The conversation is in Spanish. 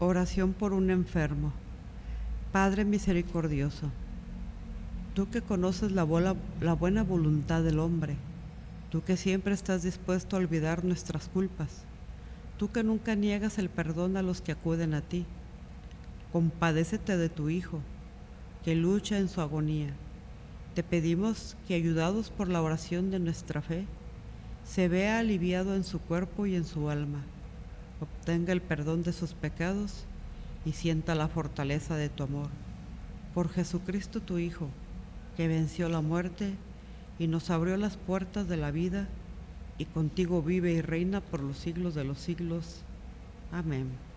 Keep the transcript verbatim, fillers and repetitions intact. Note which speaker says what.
Speaker 1: Oración por un enfermo. Padre misericordioso, tú que conoces la, bola, la buena voluntad del hombre, tú que siempre estás dispuesto a olvidar nuestras culpas, tú que nunca niegas el perdón a los que acuden a ti, compadécete de tu Hijo, que lucha en su agonía. Te pedimos que, ayudados por la oración de nuestra fe, se vea aliviado en su cuerpo y en su alma, obtenga el perdón de sus pecados y sienta la fortaleza de tu amor. Por Jesucristo tu Hijo, que venció la muerte y nos abrió las puertas de la vida, y contigo vive y reina por los siglos de los siglos. Amén.